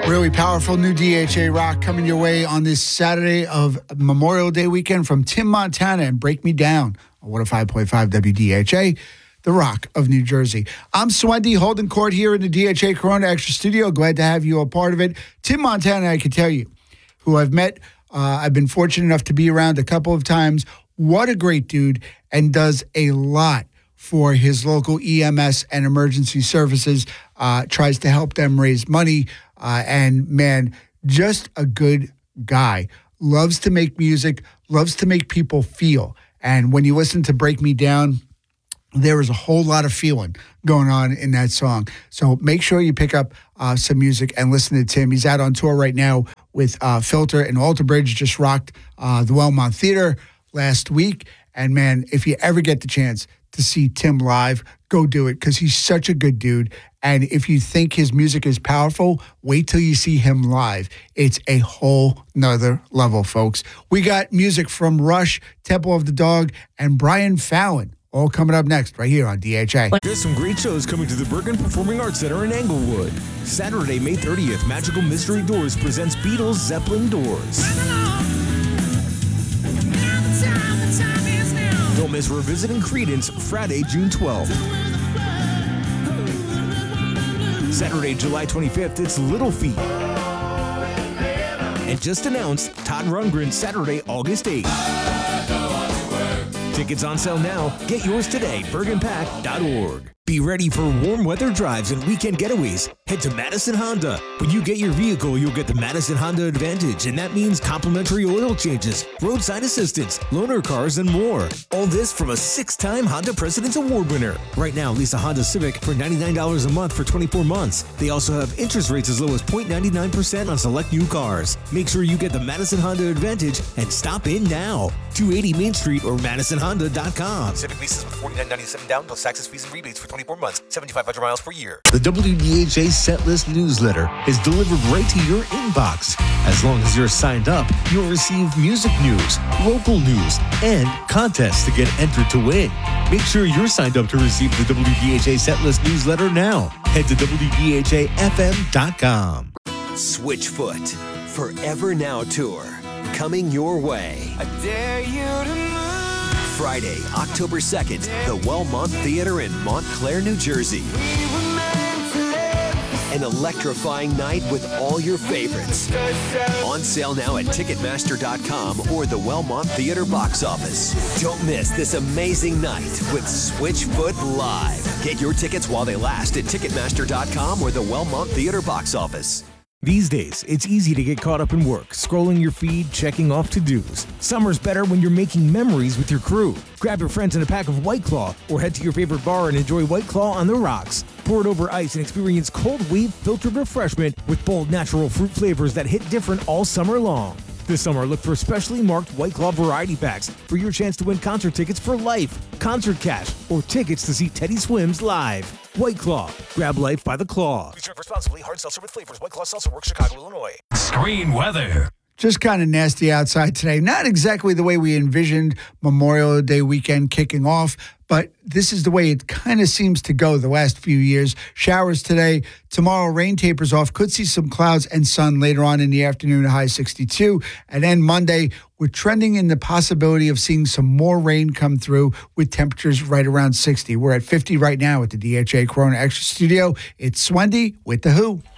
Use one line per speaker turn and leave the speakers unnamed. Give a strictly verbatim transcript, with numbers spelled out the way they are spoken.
Really powerful new D H A rock coming your way on this Saturday of Memorial Day weekend from Tim Montana and Break Me Down on one oh five point five W D H A, the rock of New Jersey. I'm Swendy holding court here in the D H A Corona Extra Studio. Glad to have you a part of it. Tim Montana, I can tell you, who I've met, uh, I've been fortunate enough to be around a couple of times. What a great dude, and does a lot for his local E M S and emergency services, uh, tries to help them raise money. Uh, and, man, just a good guy. Loves to make music, loves to make people feel. And when you listen to Break Me Down, there is a whole lot of feeling going on in that song. So make sure you pick up uh, some music and listen to Tim. He's out on tour right now with uh, Filter and Alter Bridge. Just rocked uh, the Wellmont Theater last week. And, man, if you ever get the chance to see Tim live, go do it, because he's such a good dude. And if you think his music is powerful, wait till you see him live. It's a whole nother level, folks. We got music from Rush, Temple of the Dog, and Brian Fallon, all coming up next right here on D H A.
There's some great shows coming to the Bergen Performing Arts Center in Englewood. Saturday, May thirtieth, Magical Mystery Doors presents Beatles Zeppelin Doors. Don't miss Revisiting Creedence Friday, June twelfth. Saturday, July twenty-fifth, it's Little Feat. And just announced, Todd Rundgren Saturday, August eighth. Tickets on sale now. Get yours today, bergen pack dot org. Be ready for warm weather drives and weekend getaways. Head to Madison Honda. When you get your vehicle, you'll get the Madison Honda Advantage, and that means complimentary oil changes, roadside assistance, loaner cars, and more. All this from a six-time Honda President's Award winner. Right now, lease a Honda Civic for ninety-nine dollars a month for twenty-four months. They also have interest rates as low as zero point nine nine percent on select new cars. Make sure you get the Madison Honda Advantage and stop in now. two eighty Main Street or madison honda dot com.
Civic leases with forty-nine ninety-seven down plus taxes, fees, and rebates for twenty-four months, seventy-five hundred miles per year.
The W D H A Setlist newsletter is delivered right to your inbox. As long as you're signed up, you'll receive music news, local news, and contests to get entered to win. Make sure you're signed up to receive the W D H A Setlist newsletter now. Head to w d h a f m dot com.
Switchfoot Forever Now Tour coming your way.
I dare you to move.
Friday, October second, the Wellmont Theater in Montclair, New Jersey. An electrifying night with all your favorites. On sale now at ticketmaster dot com or the Wellmont Theater box office. Don't miss this amazing night with Switchfoot Live. Get your tickets while they last at ticketmaster dot com or the Wellmont Theater box office.
These days, it's easy to get caught up in work, scrolling your feed, checking off to-dos. Summer's better when you're making memories with your crew. Grab your friends and a pack of White Claw, or head to your favorite bar and enjoy White Claw on the rocks. Pour it over ice and experience cold wave filtered refreshment with bold natural fruit flavors that hit different all summer long. This summer, look for specially marked White Claw variety packs for your chance to win concert tickets for life, concert cash, or tickets to see Teddy Swims live. White Claw. Grab life by the claw.
Please drink responsibly. Hard seltzer with flavors. White Claw Seltzer Works, Chicago, Illinois.
Screen weather.
Just kind of nasty outside today. Not exactly the way we envisioned Memorial Day weekend kicking off, but this is the way it kind of seems to go the last few years. Showers today. Tomorrow, rain tapers off. Could see some clouds and sun later on in the afternoon, a high sixty-two. And then Monday, we're trending in the possibility of seeing some more rain come through with temperatures right around sixty. We're at fifty right now at the D H A Corona Extra Studio. It's Swendy with The Who.